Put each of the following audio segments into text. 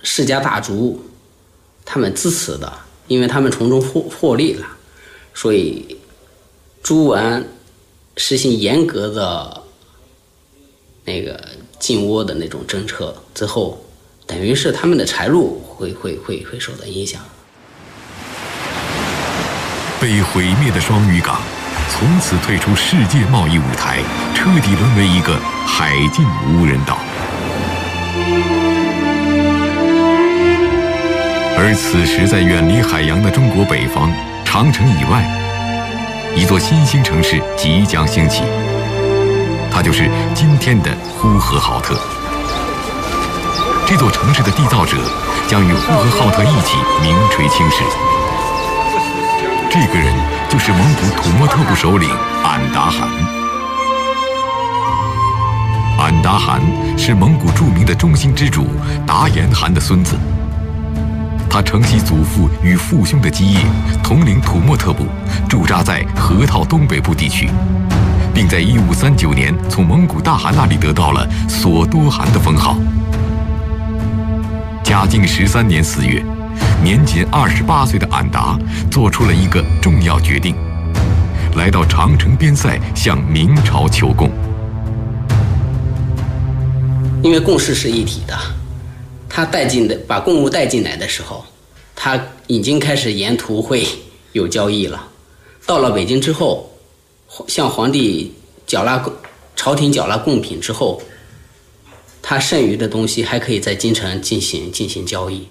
世家大族他们支持的，因为他们从中获利了，所以朱完实行严格的那个禁倭的那种政策之后，等于是他们的财路会受到影响。 被毁灭的双屿港从此退出世界贸易舞台，彻底沦为一个海禁无人岛。而此时在远离海洋的中国北方长城以外，一座新兴城市即将兴起，它就是今天的呼和浩特。这座城市的缔造者将与呼和浩特一起名垂青史。这个人就是蒙古土默特部首领俺答汗。俺答汗是蒙古著名的中兴之主达延汗的孙子。他承袭祖父与父兄的基业，统领土默特部，驻扎在河套东北部地区，并在1539年从蒙古大汗那里得到了索多汗的封号。嘉靖13年4月，年仅28岁的俺答做出了一个重要决定，来到长城边塞向明朝求贡。 因为贡士是一体的，他把贡物带进来的时候，他已经开始沿途会有交易了。到了北京之后，向皇帝朝廷缴纳贡品之后，他剩余的东西还可以在京城进行交易。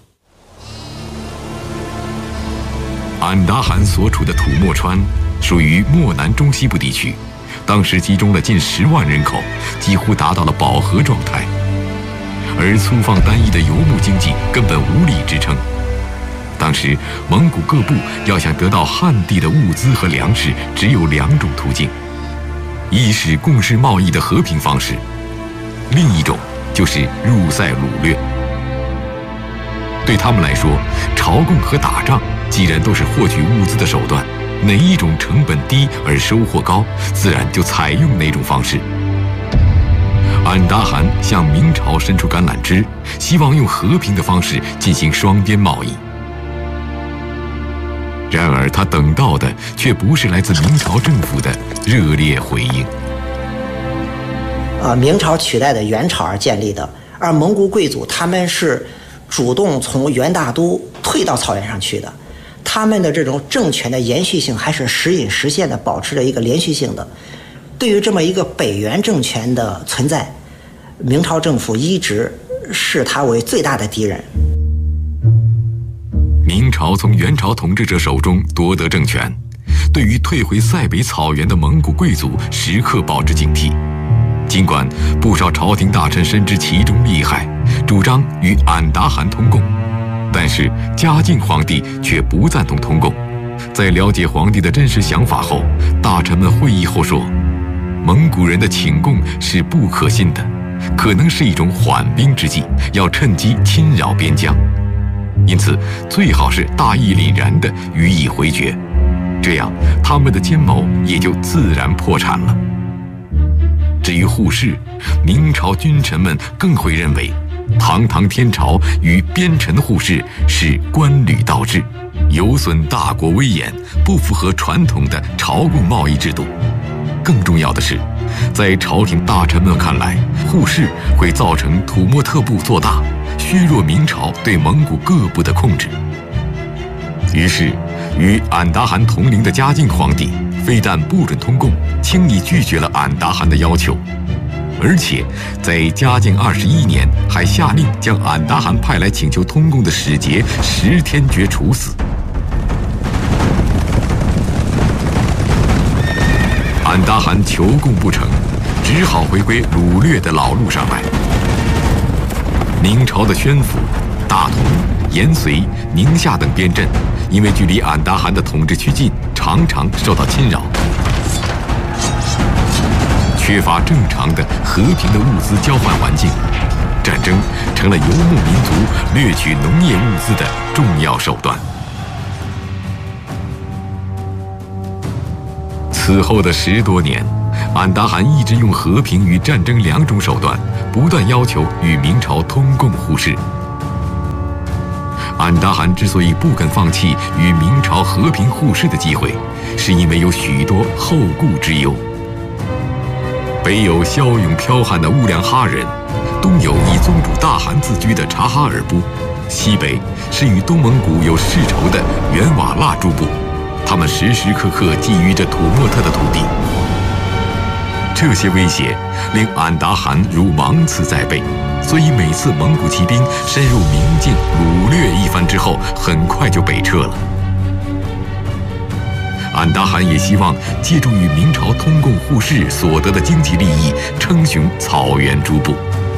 俺答汗所处的土默川属于漠南中西部地区，当时集中了近10万人口，几乎达到了饱和状态。而粗放单一的游牧经济根本无力支撑。当时蒙古各部要想得到汉地的物资和粮食，只有2种途径：一是共事贸易的和平方式，另一种就是入塞掳掠。对他们来说，朝贡和打仗既然都是获取物资的手段，哪一种成本低而收获高，自然就采用哪种方式。俺答汗向明朝伸出橄榄枝，希望用和平的方式进行双边贸易。然而他等到的却不是来自明朝政府的热烈回应。 明朝取代的元朝而建立的，而蒙古贵族他们是主动从元大都退到草原上去的，他们的这种政权的延续性还是时隐时现的保持着一个连续性的。对于这么一个北元政权的存在，明朝政府一直视它为最大的敌人。 明朝从元朝统治者手中夺得政权，对于退回塞北草原的蒙古贵族时刻保持警惕。尽管不少朝廷大臣深知其中利害，主张与俺答汗通贡，但是嘉靖皇帝却不赞同通贡。在了解皇帝的真实想法后，大臣们会议后说，蒙古人的请贡是不可信的，可能是一种缓兵之计，要趁机侵扰边疆，因此最好是大义凛然地予以回绝，这样他们的奸谋也就自然破产了。至于护市，明朝君臣们更会认为，堂堂天朝与边臣护市是官旅倒置，有损大国威严，不符合传统的朝贡贸易制度。更重要的是，在朝廷大臣们看来，护市会造成土默特部做大，削弱明朝对蒙古各部的控制。于是与俺答汗同龄的嘉靖皇帝非但不准通贡，轻易拒绝了俺答汗的要求，而且在嘉靖21年还下令将俺答汗派来请求通贡的使节10天决处死。俺答汗求贡不成，只好回归掳掠的老路上来。明朝的宣府、大同、延绥、宁夏等边镇，因为距离俺答汗的统治区近，常常受到侵扰，缺乏正常的和平的物资交换环境，战争成了游牧民族掠取农业物资的重要手段。此后的10多年，俺答汗一直用和平与战争2种手段，不断要求与明朝通贡互市。 俺答汗之所以不肯放弃与明朝和平互市的机会，是因为有许多后顾之忧。北有骁勇剽悍的兀良哈人，东有以宗主大汗自居的察哈尔部，西北是与东蒙古有世仇的元瓦剌诸部，他们时时刻刻觊觎着土默特的土地。这些威胁令俺答汗如芒刺在背，所以每次蒙古骑兵深入明境掳掠一番之后，很快就北撤了。俺答汗也希望借助与明朝通共互市所得的经济利益，称雄草原诸部。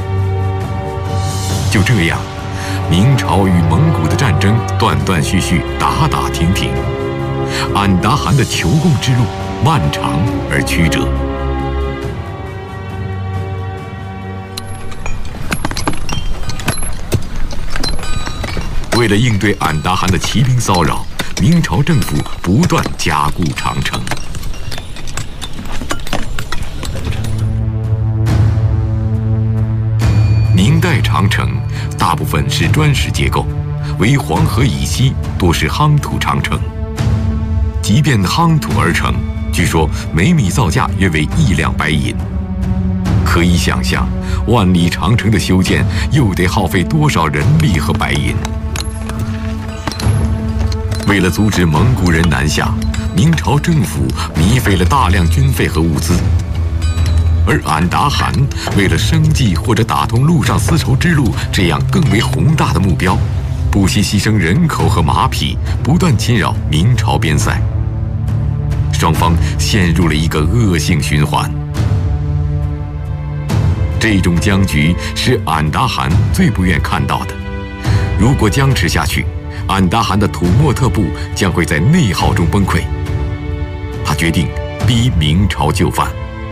就这样，明朝与蒙古的战争断断续续，打打停停，俺答汗的求贡之路漫长而曲折。为了应对俺答汗的骑兵骚扰，明朝政府不断加固长城。明代长城大部分是砖石结构，为黄河以西多是夯土长城。即便夯土而成，据说每米造价约为1两白银。可以想象，万里长城的修建又得耗费多少人力和白银。为了阻止蒙古人南下，明朝政府糜费了大量军费和物资。而俺答汗为了生计或者打通陆上丝绸之路这样更为宏大的目标，不惜牺牲人口和马匹，不断侵扰明朝边塞。双方陷入了一个恶性循环。这种僵局是俺答汗最不愿看到的。如果僵持下去，俺答汗的土默特部将会在内耗中崩溃。他决定逼明朝就范。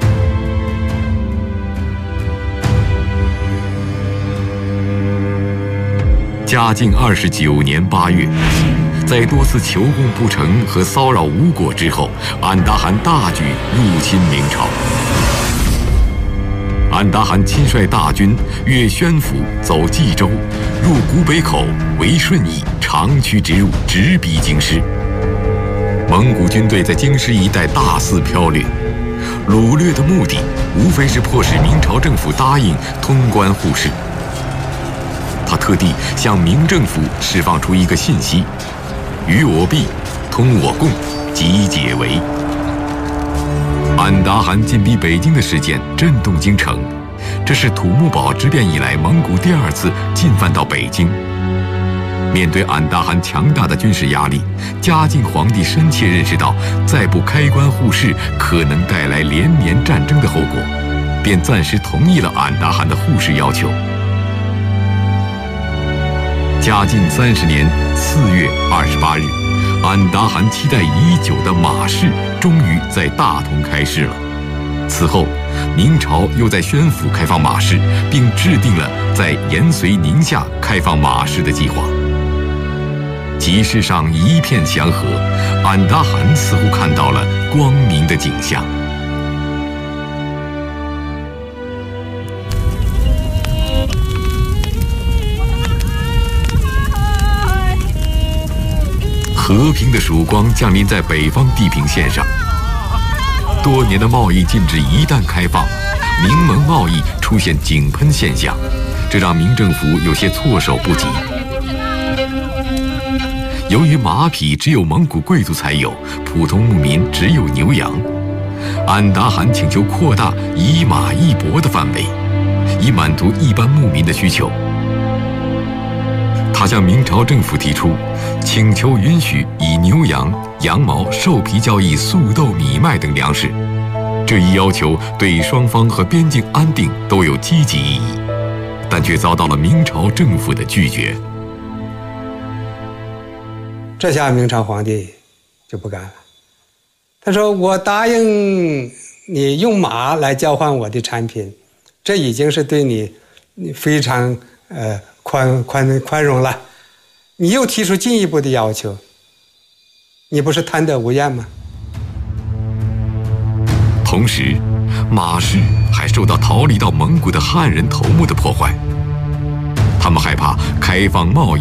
嘉靖29年8月，在多次求贡不成和骚扰无果之后，俺答汗大举入侵明朝。俺答汗亲率大军越宣府，走冀州，入古北口，为顺义，长驱直入，直逼京师。蒙古军队在京师一带大肆剽掠，掳掠的目的无非是迫使明朝政府答应通关互市。他特地向明政府释放出一个信息：与我避，通我贡，即解围。俺答汗进逼北京的事件震动京城，这是土木堡之变以来蒙古第2次进犯到北京。面对俺答汗强大的军事压力，嘉靖皇帝深切认识到再不开关互市可能带来连年战争的后果，便暂时同意了俺答汗的互市要求。嘉靖30年4月28日，俺答汗期待已久的马市终于在大同开市了。此后，明朝又在宣府开放马市，并制定了在延绥、宁夏开放马市的计划。集市上一片祥和，俺答汗似乎看到了光明的景象。和平的曙光降临在北方地平线上。多年的贸易禁制一旦开放，明蒙贸易出现井喷现象，这让明政府有些措手不及。由于马匹只有蒙古贵族才有，普通牧民只有牛羊，俺答汗请求扩大以马易帛的范围，以满足一般牧民的需求。他向明朝政府提出，请求允许以牛羊、羊毛、兽皮交易粟豆、米麦等粮食。这一要求对双方和边境安定都有积极意义，但却遭到了明朝政府的拒绝。 这下明朝皇帝就不干了，他说：“我答应你用马来交换我的产品，这已经是对你非常宽容了，你又提出进一步的要求，你不是贪得无厌吗？” 同时，马市还受到逃离到蒙古的汉人头目的破坏，他们害怕开放贸易